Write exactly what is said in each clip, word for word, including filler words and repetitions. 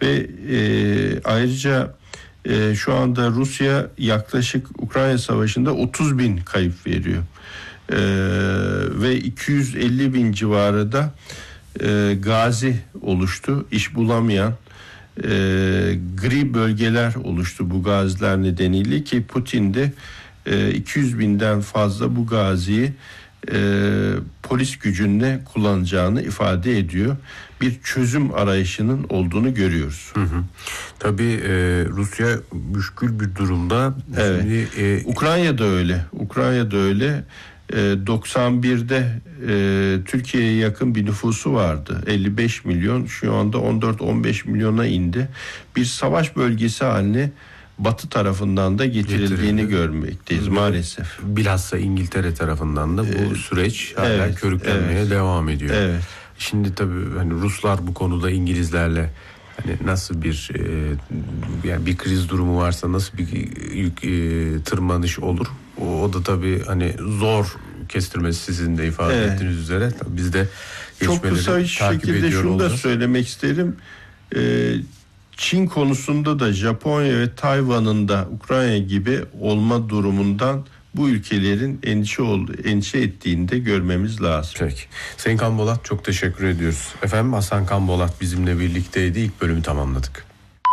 ve e, ayrıca e, şu anda Rusya yaklaşık Ukrayna Savaşı'nda otuz bin kayıp veriyor. E, ve iki yüz elli bin civarı da e, gazi oluştu, iş bulamayan e, gri bölgeler oluştu bu gaziler nedeniyle ki Putin de e, iki yüz binden fazla bu gaziyi e, polis gücünde kullanacağını ifade ediyor. Bir çözüm arayışının olduğunu görüyoruz. Hı hı. Tabii e, Rusya müşkül bir durumda. Evet. Şimdi, e, Ukrayna'da öyle. Ukrayna'da öyle. E, doksan birde e, Türkiye'ye yakın bir nüfusu vardı. elli beş milyon. Şu anda on dört on beş milyona indi. Bir savaş bölgesi haline Batı tarafından da getirildiğini Getirildi. görmekteyiz maalesef. Bilhassa İngiltere tarafından da bu ee, süreç hala evet, körüklenmeye evet. devam ediyor. Evet. Şimdi tabii hani Ruslar bu konuda İngilizlerle hani nasıl bir e, yani bir kriz durumu varsa nasıl bir yük, e, tırmanış olur? O, o da tabii hani zor kestirmesi sizin de ifade evet. ettiğiniz üzere. Tabii biz de çok kısa bir şekilde şunu olacağız. da söylemek isterim. Ee, Çin konusunda da Japonya ve Tayvan'ın da Ukrayna gibi olma durumundan bu ülkelerin endişe oldu, endişe ettiğini de görmemiz lazım. Peki. Sayın Kanbolat çok teşekkür ediyoruz. Efendim Hasan Kanbolat bizimle birlikteydi. İlk bölümü tamamladık.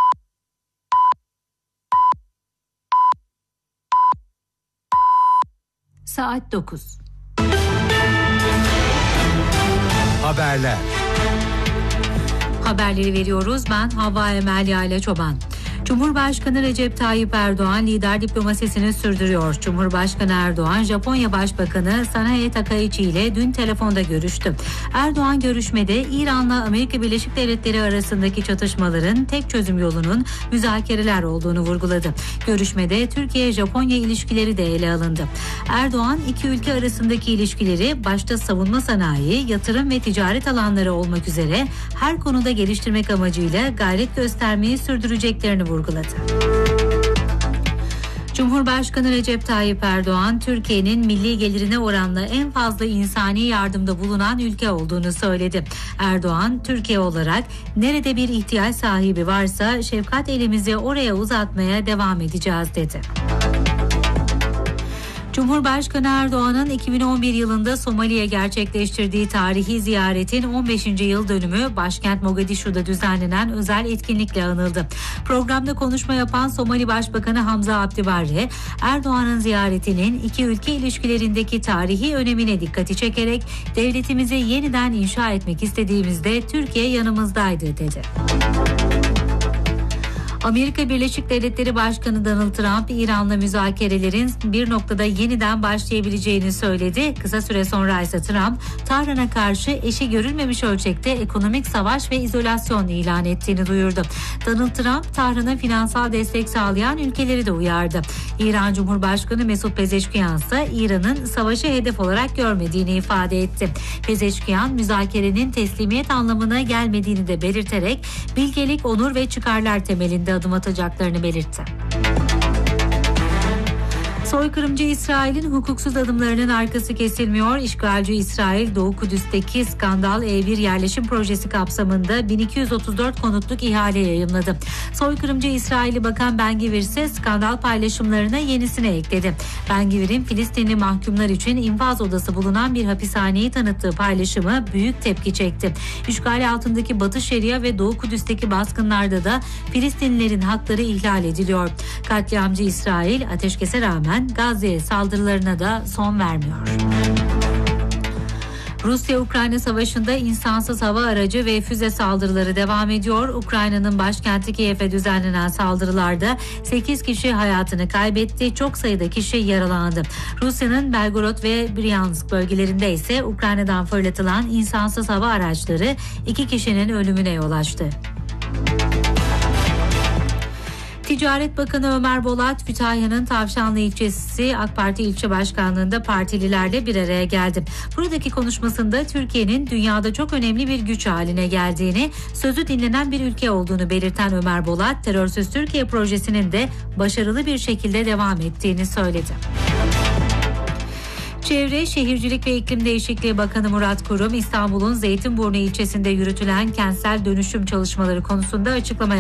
Saat dokuz. Haberler. Haberleri veriyoruz. Ben Havva Emel Yayla Çoban. Cumhurbaşkanı Recep Tayyip Erdoğan lider diplomasisini sürdürüyor. Cumhurbaşkanı Erdoğan, Japonya Başbakanı Sanae Takaichi ile dün telefonda görüştü. Erdoğan görüşmede İran'la Amerika Birleşik Devletleri arasındaki çatışmaların tek çözüm yolunun müzakereler olduğunu vurguladı. Görüşmede Türkiye-Japonya ilişkileri de ele alındı. Erdoğan, iki ülke arasındaki ilişkileri başta savunma sanayi, yatırım ve ticaret alanları olmak üzere her konuda geliştirmek amacıyla gayret göstermeyi sürdüreceklerini vurguladı. Cumhurbaşkanı Recep Tayyip Erdoğan, Türkiye'nin milli gelirine oranla en fazla insani yardımda bulunan ülke olduğunu söyledi. Erdoğan, Türkiye olarak nerede bir ihtiyaç sahibi varsa şefkat elimizi oraya uzatmaya devam edeceğiz dedi. Cumhurbaşkanı Erdoğan'ın iki bin on bir yılında Somali'ye gerçekleştirdiği tarihi ziyaretin on beşinci yıl dönümü başkent Mogadishu'da düzenlenen özel etkinlikle anıldı. Programda konuşma yapan Somali Başbakanı Hamza Abdi Barre, Erdoğan'ın ziyaretinin iki ülke ilişkilerindeki tarihi önemine dikkati çekerek devletimizi yeniden inşa etmek istediğimizde Türkiye yanımızdaydı dedi. Amerika Birleşik Devletleri Başkanı Donald Trump, İran'la müzakerelerin bir noktada yeniden başlayabileceğini söyledi. Kısa süre sonra ise Trump, Tahran'a karşı eşi görülmemiş ölçekte ekonomik savaş ve izolasyon ilan ettiğini duyurdu. Donald Trump, Tahran'a finansal destek sağlayan ülkeleri de uyardı. İran Cumhurbaşkanı Mesut Pezeşkiyan ise İran'ın savaşı hedef olarak görmediğini ifade etti. Pezeşkiyan, müzakerenin teslimiyet anlamına gelmediğini de belirterek bilgelik, onur ve çıkarlar temelinde adım atacaklarını belirtti. Soykırımcı İsrail'in hukuksuz adımlarının arkası kesilmiyor. İşgalci İsrail, Doğu Kudüs'teki Skandal E bir yerleşim projesi kapsamında bin iki yüz otuz dört konutluk ihale yayımladı. Soykırımcı İsrail'i Bakan Ben-Gvir ise skandal paylaşımlarına yenisini ekledi. Ben-Gvir'in Filistinli mahkumlar için infaz odası bulunan bir hapishaneyi tanıttığı paylaşımı büyük tepki çekti. İşgal altındaki Batı Şeria ve Doğu Kudüs'teki baskınlarda da Filistinlilerin hakları ihlal ediliyor. Katliamcı İsrail ateşkese rağmen Gazze'ye saldırılarına da son vermiyor. Rusya-Ukrayna savaşında insansız hava aracı ve füze saldırıları devam ediyor. Ukrayna'nın başkenti Kiev'e düzenlenen saldırılarda sekiz kişi hayatını kaybetti. Çok sayıda kişi yaralandı. Rusya'nın Belgorod ve Bryansk bölgelerinde ise Ukrayna'dan fırlatılan insansız hava araçları iki kişinin ölümüne yol açtı. Ticaret Bakanı Ömer Bolat, Kütahya'nın Tavşanlı ilçesi AK Parti ilçe başkanlığında partililerle bir araya geldi. Buradaki konuşmasında Türkiye'nin dünyada çok önemli bir güç haline geldiğini, sözü dinlenen bir ülke olduğunu belirten Ömer Bolat, Terörsüz Türkiye projesinin de başarılı bir şekilde devam ettiğini söyledi. Çevre, Şehircilik ve İklim Değişikliği Bakanı Murat Kurum, İstanbul'un Zeytinburnu ilçesinde yürütülen kentsel dönüşüm çalışmaları konusunda açıklama